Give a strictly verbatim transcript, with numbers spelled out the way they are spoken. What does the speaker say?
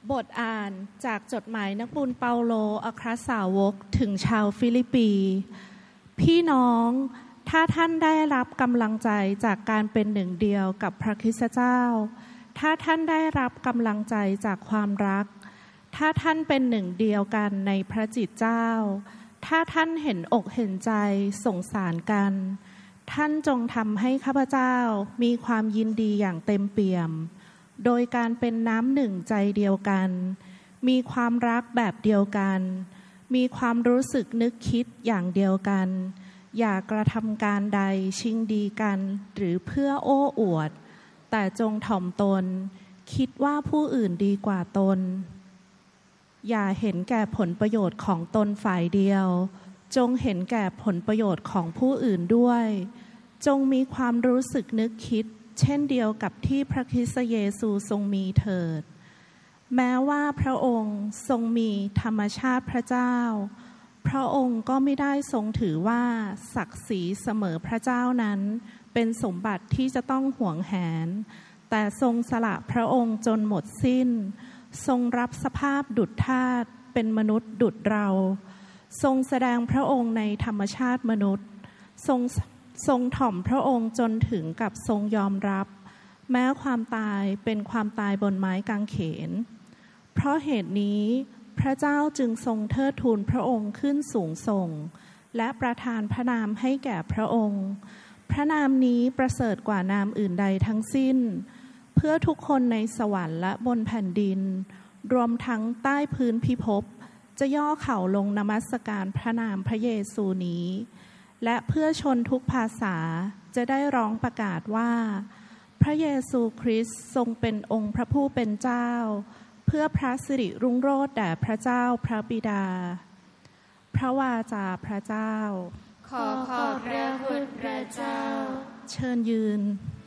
บทอ่านจากจดหมายนักบุญเปาโลอัครสาวกถึงชาวฟิลิปปีพี่น้องถ้าท่านได้รับกำลังใจจากการเป็นหนึ่งเดียวกับพระคริสต์เจ้าถ้าท่านได้รับกำลังใจจากความรักถ้าท่านเป็นหนึ่งเดียวกันในพระจิตเจ้าถ้าท่านเห็นอกเห็นใจสงสารกันท่านจงทำให้ข้าพเจ้ามีความยินดีอย่างเต็มเปี่ยมโดยการเป็นน้ำหนึ่งใจเดียวกันมีความรักแบบเดียวกันมีความรู้สึกนึกคิดอย่างเดียวกันอย่ากระทำการใดชิงดีกันหรือเพื่อโอ้อวดแต่จงถ่อมตนคิดว่าผู้อื่นดีกว่าตนอย่าเห็นแก่ผลประโยชน์ของตนฝ่ายเดียวจงเห็นแก่ผลประโยชน์ของผู้อื่นด้วยจงมีความรู้สึกนึกคิดเช่นเดียวกับที่พระคริสต์เยซูทรงมีเถิดแม้ว่าพระองค์ทรงมีธรรมชาติพระเจ้าพระองค์ก็ไม่ได้ทรงถือว่าศักดิ์ศรีเสมอพระเจ้านั้นเป็นสมบัติที่จะต้องหวงแหนแต่ทรงสละพระองค์จนหมดสิ้นทรงรับสภาพดุจทาสเป็นมนุษย์ดุจเราทรงแสดงพระองค์ในธรรมชาติมนุษย์ทรงทรงถ่อมพระองค์จนถึงกับทรงยอมรับแม้ความตายเป็นความตายบนไม้กางเขนเพราะเหตุนี้พระเจ้าจึงทรงเทิดทูนพระองค์ขึ้นสูงส่งและประทานพระนามให้แก่พระองค์พระนามนี้ประเสริฐกว่านามอื่นใดทั้งสิ้นเพื่อทุกคนในสวรรค์และบนแผ่นดินรวมทั้งใต้พื้นพิภพจะย่อเข่าลงนมัสการพระนามพระเยซูนี้และเพื่อชนทุกภาษาจะได้ร้องประกาศว่าพระเยซูคริสต์ทรงเป็นองค์พระผู้เป็นเจ้าเพื่อพระสิริรุ่งโรจน์แด่พระเจ้าพระบิดาพระวาจาพระเจ้าขอขอบพระคุณพระเจ้าเชิญยืน